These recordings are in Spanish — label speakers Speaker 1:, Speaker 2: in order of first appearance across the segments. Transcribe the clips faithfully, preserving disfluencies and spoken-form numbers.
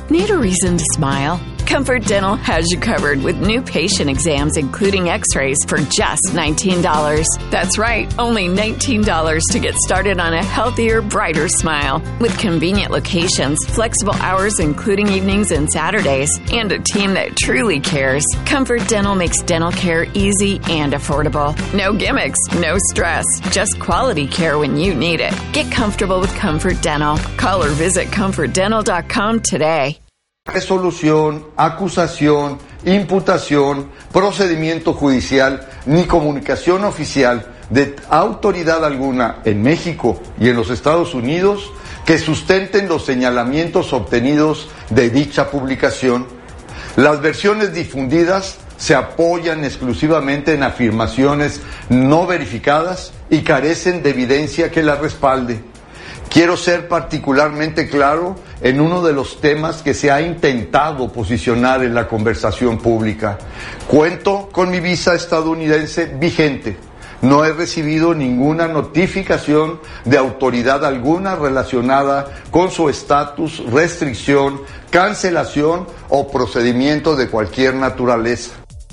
Speaker 1: Need a reason to smile? Comfort Dental has you covered with new patient exams, including x-rays, for just nineteen dollars. That's right, only nineteen dollars to get started on a healthier, brighter smile. With convenient locations, flexible hours, including evenings and Saturdays, and a team that truly cares, Comfort Dental makes dental care easy and affordable. No gimmicks, no stress, just quality care when you need it. Get comfortable with Comfort Dental. Call or visit comfort dental dot com today.
Speaker 2: Resolución, acusación, imputación, procedimiento judicial ni comunicación oficial de autoridad alguna en México y en los Estados Unidos que sustenten los señalamientos obtenidos de dicha publicación. Las versiones difundidas se apoyan exclusivamente en afirmaciones no verificadas y carecen de evidencia que las respalde. Quiero ser particularmente claro en uno de los temas que se ha intentado posicionar en la conversación pública. Cuento con mi visa estadounidense vigente. No he recibido ninguna notificación de autoridad alguna relacionada con su estatus, restricción, cancelación o procedimiento de cualquier naturaleza.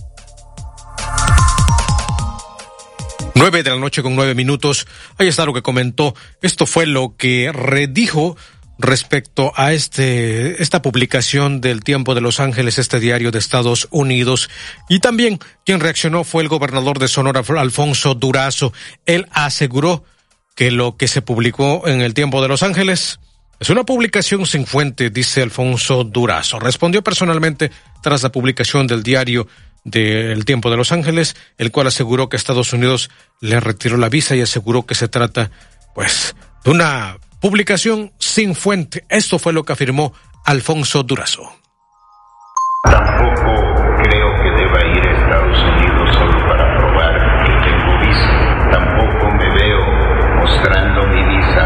Speaker 3: Nueve de la noche con nueve minutos. Ahí está lo que comentó. Esto fue lo que redijo respecto a este esta publicación del Tiempo de Los Ángeles, este diario de Estados Unidos. Y también quien reaccionó fue el gobernador de Sonora, Alfonso Durazo. Él aseguró que lo que se publicó en el Tiempo de Los Ángeles es una publicación sin fuente, dice Alfonso Durazo. Respondió personalmente tras la publicación del diario del Tiempo de Los Ángeles, el cual aseguró que Estados Unidos le retiró la visa y aseguró que se trata, pues, de una publicación sin fuente. Esto fue lo que afirmó Alfonso Durazo.
Speaker 4: Tampoco creo que deba ir a Estados Unidos solo para probar que tengo visa. Tampoco me veo mostrando mi visa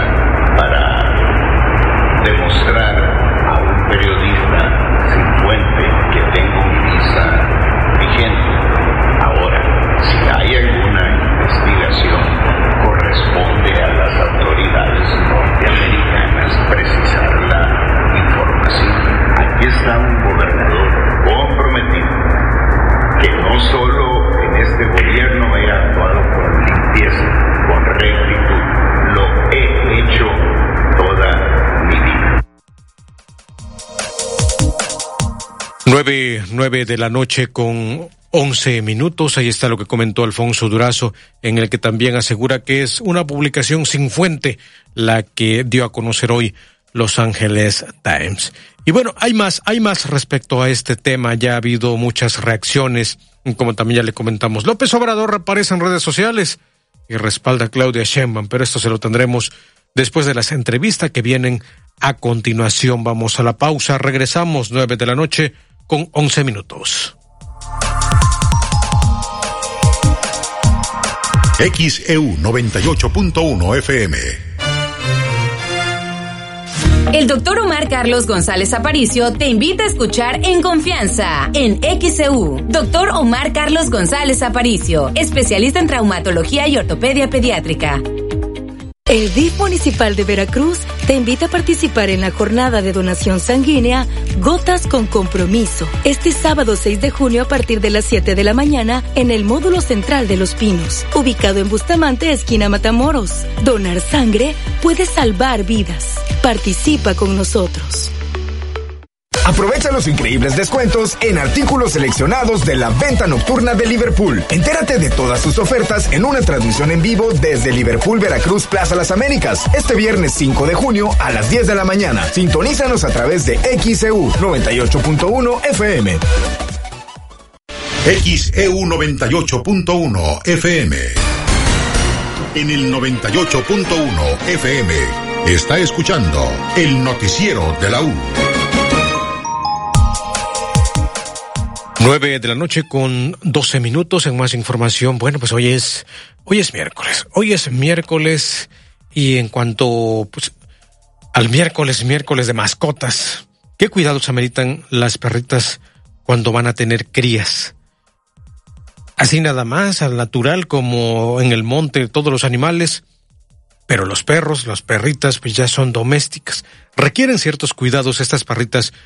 Speaker 4: para demostrar a un periodista sin fuente que tengo mi visa vigente. Ahora, si hay alguna investigación, corresponde a las autoridades norteamericanas precisar la información. Aquí está un gobernador comprometido, que no solo en este gobierno he actuado con limpieza, con rectitud, lo he hecho toda mi vida.
Speaker 3: Nueve, nueve de la noche con once minutos. Ahí está lo que comentó Alfonso Durazo, en el que también asegura que es una publicación sin fuente la que dio a conocer hoy Los Angeles Times. Y bueno, hay más, hay más respecto a este tema. Ya ha habido muchas reacciones, como también ya le comentamos. López Obrador reaparece en redes sociales y respalda a Claudia Sheinbaum, pero esto se lo tendremos después de las entrevistas que vienen a continuación. Vamos a la pausa, regresamos, nueve de la noche con once minutos.
Speaker 5: X E U noventa y ocho punto uno F M.
Speaker 6: El doctor Omar Carlos González Aparicio te invita a escuchar En Confianza en X E U. Doctor Omar Carlos González Aparicio, especialista en traumatología y ortopedia pediátrica.
Speaker 7: El D I F Municipal de Veracruz te invita a participar en la jornada de donación sanguínea Gotas con Compromiso, este sábado seis de junio a partir de las siete de la mañana en el módulo central de Los Pinos, ubicado en Bustamante, esquina Matamoros. Donar sangre puede salvar vidas. Participa con nosotros.
Speaker 8: Aprovecha los increíbles descuentos en artículos seleccionados de la venta nocturna de Liverpool. Entérate de todas sus ofertas en una transmisión en vivo desde Liverpool Veracruz Plaza Las Américas, este viernes cinco de junio a las diez de la mañana. Sintonízanos a través de X E U noventa y ocho punto uno F M.
Speaker 5: X E U noventa y ocho punto uno F M. En el noventa y ocho punto uno F M está escuchando el noticiero de la U.
Speaker 3: Nueve de la noche con doce minutos. En más información, bueno, pues hoy es, hoy es miércoles. Hoy es miércoles y en cuanto pues, al miércoles, miércoles de mascotas, ¿qué cuidados ameritan las perritas cuando van a tener crías? Así nada más, al natural, como en el monte, todos los animales, pero los perros, las perritas, pues ya son domésticas. Requieren ciertos cuidados estas perritas